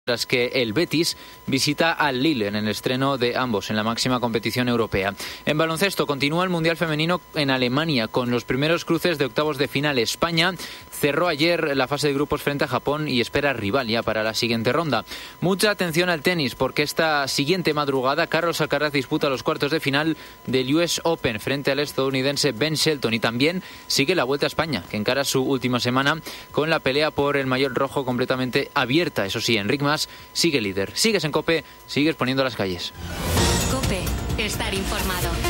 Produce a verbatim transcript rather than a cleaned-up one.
Tras que el Betis visita al Lille en el estreno de ambos en la máxima competición europea. En baloncesto continúa el Mundial Femenino en Alemania con los primeros cruces de octavos de final. España cerró ayer la fase de grupos frente a Japón y espera rival ya para la siguiente ronda. Mucha atención al tenis porque esta siguiente madrugada Carlos Alcaraz disputa los cuartos de final del U S Open frente al estadounidense Ben Shelton, y también sigue la Vuelta a España, que encara su última semana con la pelea por el maillot rojo completamente abierta. Eso sí, Enric Mas sigue líder. Sigues en COPE, sigues poniendo las calles. COPE, estar informado.